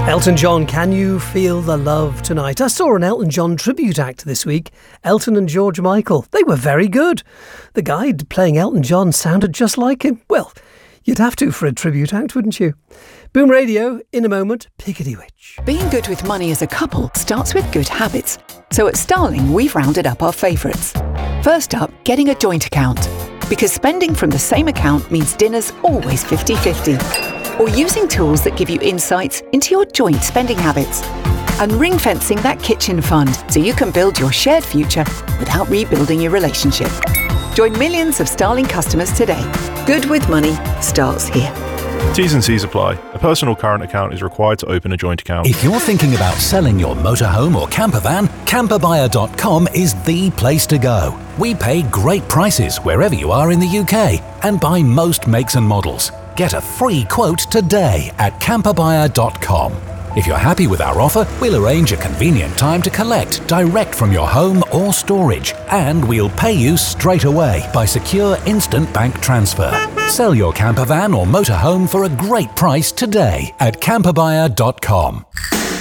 Elton John, Can You Feel the Love Tonight? I saw an Elton John tribute act this week, Elton and George Michael. They were very good. The guy playing Elton John sounded just like him. Well, you'd have to for a tribute act, wouldn't you? Boom Radio, in a moment, Piggity Witch. Being good with money as a couple starts with good habits. So at Starling, we've rounded up our favourites. First up, getting a joint account. Because spending from the same account means dinner's always 50-50. Or using tools that give you insights into your joint spending habits. And ring-fencing that kitchen fund so you can build your shared future without rebuilding your relationship. Join millions of Starling customers today. Good with money starts here. T's and C's apply. A personal current account is required to open a joint account. If you're thinking about selling your motorhome or camper van, camperbuyer.com is the place to go. We pay great prices wherever you are in the UK and buy most makes and models. Get a free quote today at camperbuyer.com. If you're happy with our offer, we'll arrange a convenient time to collect direct from your home or storage, and we'll pay you straight away by secure instant bank transfer. Sell your camper van or motorhome for a great price today at camperbuyer.com.